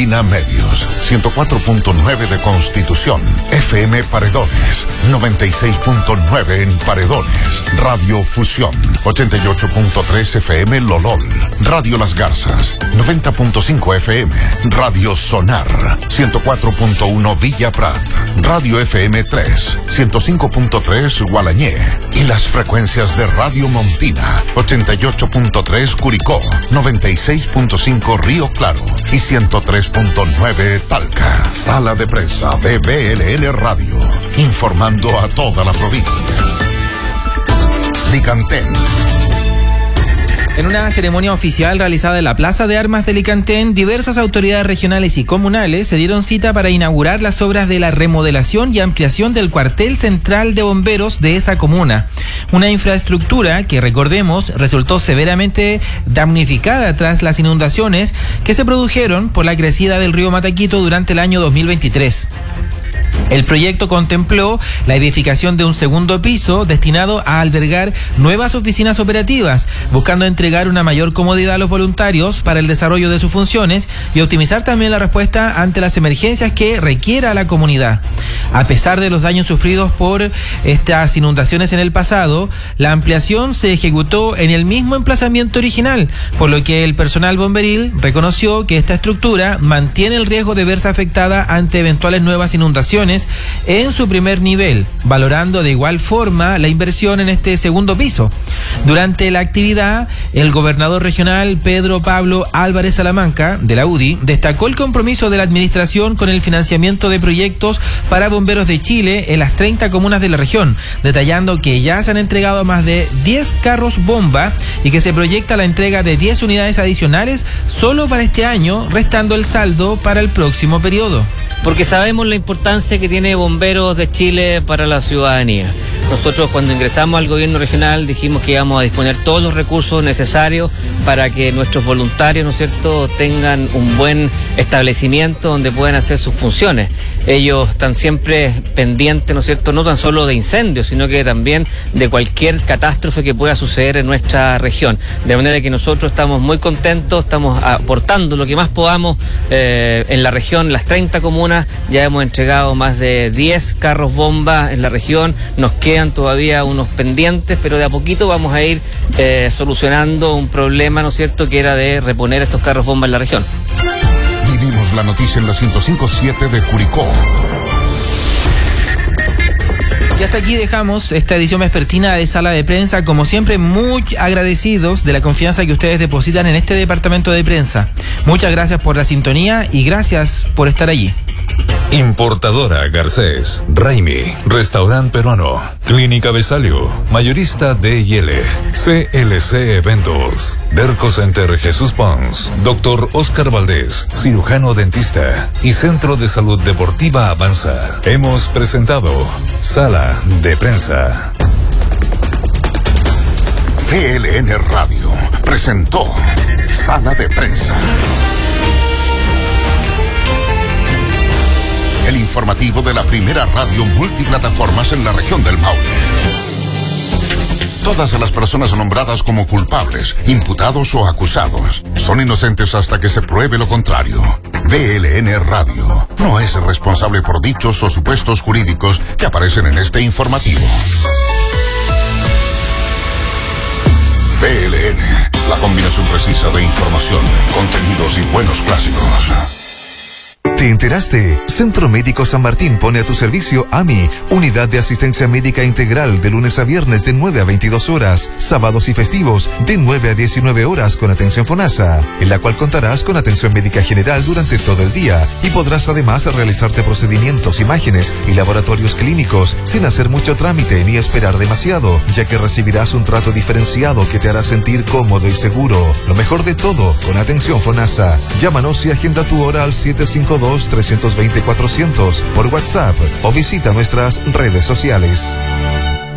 Andina Medios, 104.9 de Constitución, FM Paredones, 96.9 en Paredones, Radio Fusión, 88.3 FM Lolol, Radio Las Garzas, 90.5 FM, Radio Sonar, 104.1 Villa Prat, Radio FM 3, 105.3 Gualañé y las frecuencias de Radio Montina, 88.3 Curicó, 96.5 Río Claro y 103.9 Talca. Sala de prensa de BLN Radio, informando a toda la provincia. Licantén. En una ceremonia oficial realizada en la Plaza de Armas de Licantén, diversas autoridades regionales y comunales se dieron cita para inaugurar las obras de la remodelación y ampliación del cuartel central de bomberos de esa comuna. Una infraestructura que, recordemos, resultó severamente damnificada tras las inundaciones que se produjeron por la crecida del río Mataquito durante el año 2023. El proyecto contempló la edificación de un segundo piso destinado a albergar nuevas oficinas operativas, buscando entregar una mayor comodidad a los voluntarios para el desarrollo de sus funciones y optimizar también la respuesta ante las emergencias que requiera la comunidad. A pesar de los daños sufridos por estas inundaciones en el pasado, la ampliación se ejecutó en el mismo emplazamiento original, por lo que el personal bomberil reconoció que esta estructura mantiene el riesgo de verse afectada ante eventuales nuevas inundaciones en su primer nivel, valorando de igual forma la inversión en este segundo piso. Durante la actividad, el gobernador regional Pedro Pablo Álvarez Salamanca, de la UDI, destacó el compromiso de la administración con el financiamiento de proyectos para bomberos de Chile en las 30 comunas de la región, detallando que ya se han entregado más de 10 carros bomba y que se proyecta la entrega de 10 unidades adicionales solo para este año, restando el saldo para el próximo periodo. Porque sabemos la importancia que tiene Bomberos de Chile para la ciudadanía. Nosotros, cuando ingresamos al gobierno regional, dijimos que íbamos a disponer todos los recursos necesarios para que nuestros voluntarios, ¿no es cierto?, tengan un buen establecimiento donde puedan hacer sus funciones. Ellos están siempre pendientes, ¿no es cierto?, no tan solo de incendios, sino que también de cualquier catástrofe que pueda suceder en nuestra región. De manera que nosotros estamos muy contentos, estamos aportando lo que más podamos en la región, las 30 comunas. Ya hemos entregado más de 10 carros bomba en la región, nos quedan todavía unos pendientes, pero de a poquito vamos a ir solucionando un problema, ¿no es cierto?, que era de reponer estos carros bomba en la región. Vivimos la noticia en la 105.7 de Curicó. Y hasta aquí dejamos esta edición vespertina de Sala de Prensa. Como siempre, muy agradecidos de la confianza que ustedes depositan en este departamento de prensa. Muchas gracias por la sintonía y gracias por estar allí. Importadora Garcés, Raimi, Restaurante Peruano, Clínica Besalio, Mayorista D&L, CLC Eventos, Derco Center Jesús Pons, Dr. Oscar Valdés, cirujano dentista y Centro de Salud Deportiva Avanza. Hemos presentado Sala de Prensa. BLN Radio presentó Sala de Prensa. El informativo de la primera radio multiplataformas en la región del Maule. Todas las personas nombradas como culpables, imputados o acusados son inocentes hasta que se pruebe lo contrario. BLN Radio no es responsable por dichos o supuestos jurídicos que aparecen en este informativo. BLN, la combinación precisa de información, contenidos y buenos clásicos. ¿Te enteraste? Centro Médico San Martín pone a tu servicio AMI, Unidad de Asistencia Médica Integral, de lunes a viernes de 9 a 22 horas, sábados y festivos de 9 a 19 horas con atención FONASA, en la cual contarás con atención médica general durante todo el día y podrás además realizarte procedimientos, imágenes y laboratorios clínicos sin hacer mucho trámite ni esperar demasiado, ya que recibirás un trato diferenciado que te hará sentir cómodo y seguro. Lo mejor de todo, con atención FONASA. Llámanos y agenda tu hora al 752-320-400 por WhatsApp o visita nuestras redes sociales.